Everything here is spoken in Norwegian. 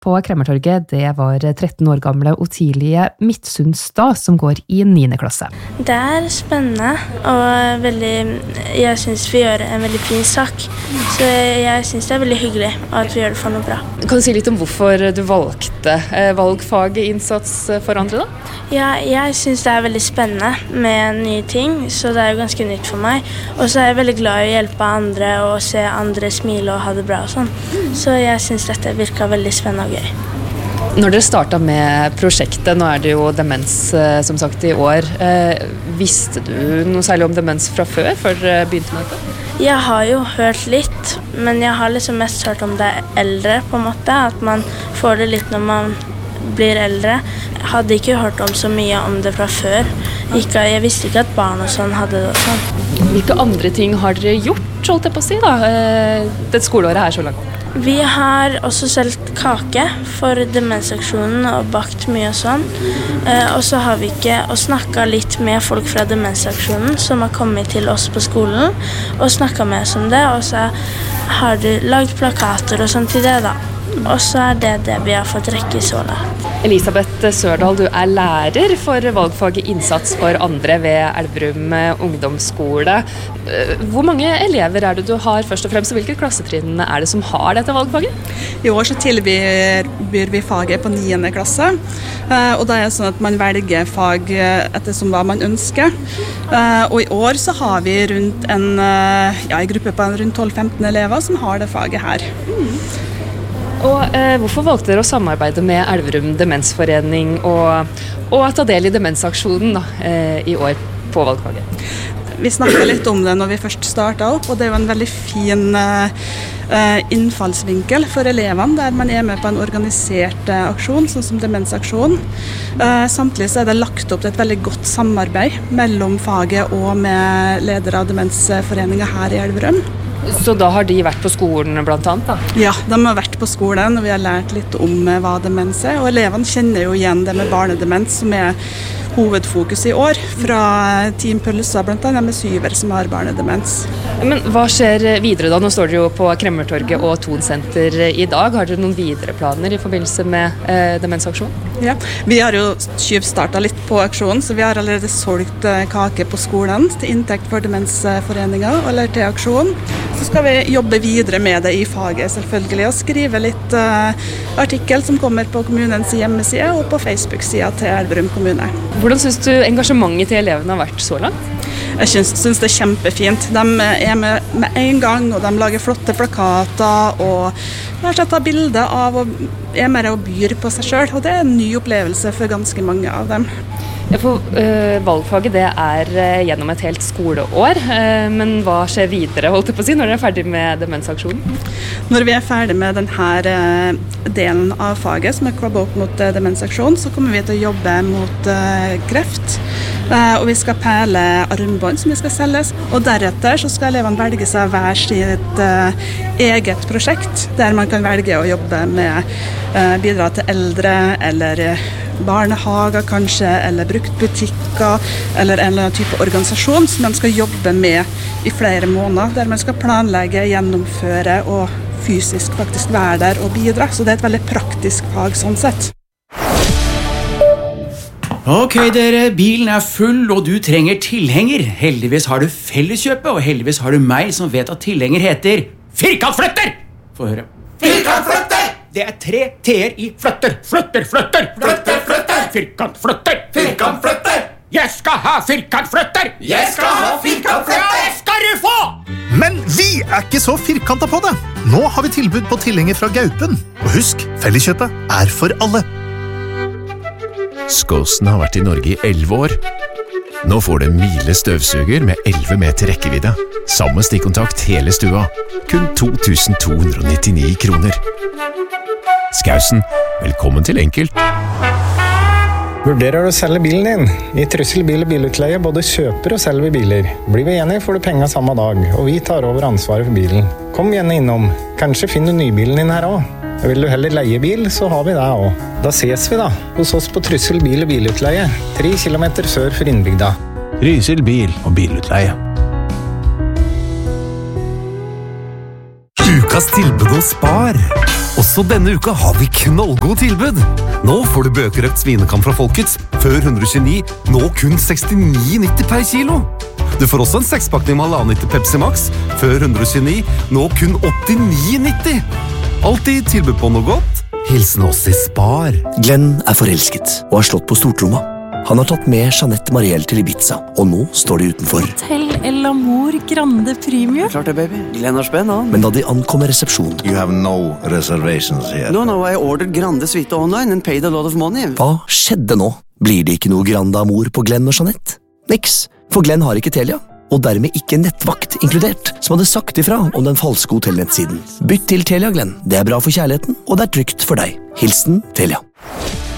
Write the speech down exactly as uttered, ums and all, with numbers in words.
på Kremmertorget, det var tretten år gamle Otilie Midtsundstad som går i niende klasse. Det er spennende, og veldig, jeg synes vi gjør en veldig fin sak. Så jeg synes det er veldig hyggelig at vi gjør det for noe bra. Kan du si litt om hvorfor du valgte valgfaget innsats for andre da? Ja, jeg synes det er veldig spennende med nye ting, så det er jo ganske nytt for meg. Og så er jeg veldig glad i å hjelpe andre og se andre smile og ha det bra og sånn. Så jeg synes dette virker veldig spennende og gøy. Når dere startet med prosjektet, nå er det jo demens som sagt i år, eh, visste du noe særlig om demens fra før, før dere begynte med dette? Jeg har jo hørt litt, men jeg har liksom mest hørt om det eldre på en måte, at man får det litt når man blir eldre. Jeg hadde ikke hørt om så mye om det fra før. Ikke, jeg visste ikke at barn og sånn hadde det og sånn. Hvilke andre ting har dere gjort, holdt jeg på å si da, det skoleåret her så langt? Vi har også solgt kake for demensaksjonen og bakt mye og sånn. Og så har vi ikke og snakket litt med folk fra demensaksjonen som har kommet til oss på skolen og snakket med oss om det, og så har de lagd plakater og sånn til det da. Og så er det det vi har fått rekke så langt. Elisabeth Sørdal, du er lærer for valgfaget innsats for andre ved Elverum ungdomsskole. Hvor mange elever er det du har først og fremst, og hvilke klassetrinn er det som har dette valgfaget? I år så tilbyr vi faget på niende klasse, og da er det sånn at man velger fag etter som hva man ønsker. Og i år så har vi rundt en, ja, en gruppe på rundt tolv til femten elever som har det faget her. Mm. Og eh, Hvorfor valgte dere å samarbeide med Elverum Demensforening og, og ta del i demensaksjonen da, eh, i år på valgfaget? Vi snakket litt om det når vi først startet opp, og det er jo en veldig fin eh, innfallsvinkel for elevene, der man er med på en organisert eh, aksjon, sånn som demensaksjon. Eh, samtidig så er det lagt opp til et veldig godt samarbeid mellom faget og med ledere av Demensforeningen her i Elverum. Så da har de vært på skolen blant annet da? Ja, de har vært på skolen, og vi har lært litt om hva demens er. Og elevene kjenner jo igjen det med barnedemens, som er hovedfokus i år, fra Team Pølsa, blant annet med syver som har barnedemens. Men hva skjer videre da? Nå står dere jo på Kremmertorget og Thon Senter i dag. Har dere noen videre planer i forbindelse med eh, demensaksjonen? Ja, vi har jo tjuvstartet litt på aksjonen, så vi har allerede solgt eh, kake på skolen til inntekt for Demensforeningen, eller til aksjon. Så skal vi jobbe videre med det i faget selvfølgelig, og skrive litt uh, artikkel som kommer på kommunens hjemmeside og på Facebook-sida til Elverum kommune. Hvordan synes du engasjementet til elevene har vært så langt? Jeg synes, synes det er kjempefint. De er med med en gang, og de lager flotte plakater, og kanskje tar bilder av og er med og byr på seg selv, og det er en ny opplevelse for ganske mange av dem. Ja, for uh, valgfaget det er uh, gjennom et helt skoleår, uh, men hva skjer videre, holdt jeg på å si, når dere er ferdig med demensaksjonen? Når vi er ferdig med denne uh, delen av faget som er koblet opp mot uh, demensaksjon, så kommer vi til å jobbe mot uh, kreft, uh, og vi skal pæle armbånd som vi skal selges, og deretter så skal elevene velge seg hver sitt uh, eget prosjekt, der man kan velge å jobbe med uh, bidra til eldre, eller uh, barnehager kanskje, eller bruktbutikker, eller en eller annen type organisasjon som man skal jobbe med i flere måneder, der man skal planlegge, gjennomføre og fysisk faktisk være der og bidra. Så det er et veldig praktisk fag sånn sett. Ok dere, bilen er full og du trenger tilhenger. Heldigvis har du Felleskjøpet, og heldigvis har du meg som vet at tilhenger heter Firkantflytter! Få høre. Firkantflytter! Det er tre t-er i flytter. Flytter, flytter! Flytter, flytter! Firkantflytter! Firkantflytter! Jeg skal ha firkantflytter! Jeg skal ha firkantflytter! Det skal du få! Men vi er ikke så firkantet på det. Nå har vi tilbud på tilhenger fra Gaupen. Og husk, Felleskjøpet er for alle. Skåsen har vært i Norge i elleve år. Nå får du en Miele støvsuger med elleve meter rekkevidde. Samme stikkontakt hele stua. Kun to tusen to hundre nittini kroner. Skausen, velkommen til Enkelt. Vurderer du å selge bilen din? I Trysil bil- og bilutleie både kjøper og selger vi biler. Blir vi enige får du penger samme dag, og vi tar over ansvaret for bilen. Kom gjerne innom. Kanskje finner du nybilen din her også. Vil du heller leie bil, så har vi det også. Da ses vi da, hos oss på Trysil bil- og bilutleie, tre kilometer sør for innbygda. Trysil bil- og bilutleie. Ukas tilbud hos Spar. Også denne uka har vi knallgod tilbud. Nå får du bøkerøkt svinekam fra Folkets, før ett hundre tjueni, nå kun sekstini nitti per kilo. Du får også en sekspakning med halvannen liter Pepsi Max, før ett hundre tjueni, nå kun åttini nitti. Alltid tilbud på noe godt. Hilsen oss i Spar. Glenn er forelsket og har slått på stortromma. Han har tatt med Jeanette Marielle til Ibiza, og nå står de utenfor. Hotel El Amor Grande Premium. Klart det, baby. Glenn har spenn, han. Men da de ankommer resepsjonen... You have no reservations here. No, no, I ordered Grande Suite online and paid a lot of money. Hva skjedde nå? Blir det ikke noe Grande Amor på Glenn og Jeanette? Niks, for Glenn har ikke Telia. Og dermed ikke nettvakt inkludert, som hadde sagt ifra om den falske hotellnettsiden. Bytt til Telia, Glenn. Det er bra for kjærligheten, og det er trygt for deg. Hilsen Telia.